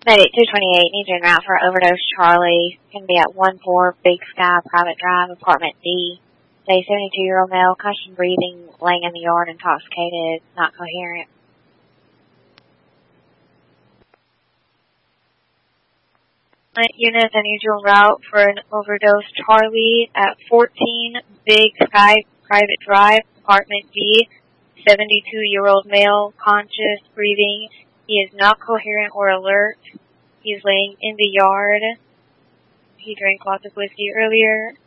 Medic 228, needs en route for overdose Charlie. Can be at 14 Big Sky Private Drive, Apartment D. Say 72-year-old male, conscious breathing, laying in the yard, intoxicated, not coherent. Units, I need you en route for an overdose Charlie at 14 Big Sky Private Drive, Apartment D. 72-year-old male, conscious breathing. He is not coherent or alert. He's laying in the yard. He drank lots of whiskey earlier.